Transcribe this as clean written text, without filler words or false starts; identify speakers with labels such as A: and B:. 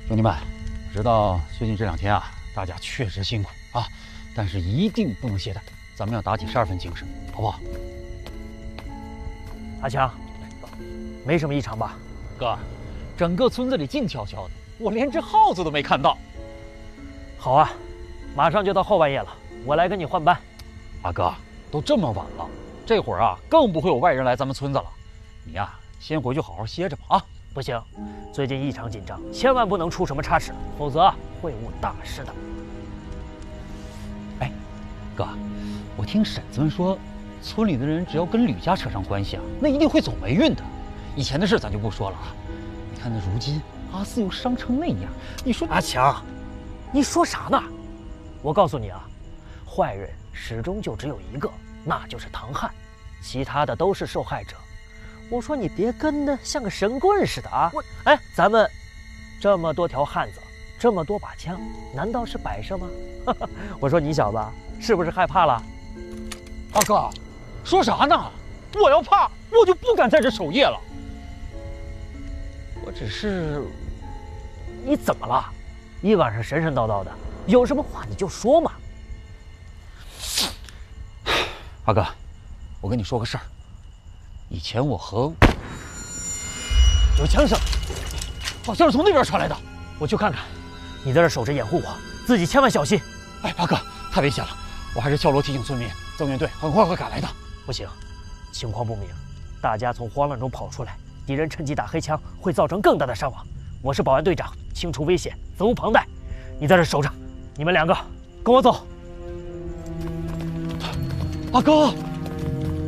A: 兄弟们，我知道最近这2天啊，大家确实辛苦啊，但是一定不能懈怠，咱们要打起12分精神，好不好？
B: 阿强，没什么异常吧？
A: 哥，整个村子里静悄悄的，我连只耗子都没看到。
B: 好啊，马上就到后半夜了，我来跟你换班。
A: 阿哥，都这么晚了，这会儿啊，更不会有外人来咱们村子了。你呀，先回去好好歇着吧啊！
B: 不行，最近异常紧张，千万不能出什么差池，否则会误大事的。
A: 哎，哥，我听婶子们说，村里的人只要跟吕家扯上关系啊，那一定会走霉运的。以前的事咱就不说了啊，你看那如今阿四又伤成那样，你说
B: 阿强，你说啥呢？我告诉你啊，坏人始终就只有一个，那就是唐汉，其他的都是受害者。我说你别跟那像个神棍似的啊！哎，咱们这么多条汉子，这么多把枪，难道是摆设吗？我说你小子是不是害怕了？
A: 阿哥，说啥呢？我要怕，我就不敢在这守夜了。我只是……
B: 你怎么了？一晚上神神叨叨的，有什么话你就说嘛。
A: 阿哥，我跟你说个事儿。以前我和有枪声，好像是从那边传来的。
B: 我去看看。你在这守着掩护我，自己千万小心。
A: 哎，阿哥，太危险了，我还是敲锣提醒村民，增援队很快会赶来的。
B: 不行，情况不明，大家从慌乱中跑出来，敌人趁机打黑枪，会造成更大的伤亡。我是保安队长，清除危险，责无旁贷。你在这守着，你们2个跟我走。
A: 阿哥。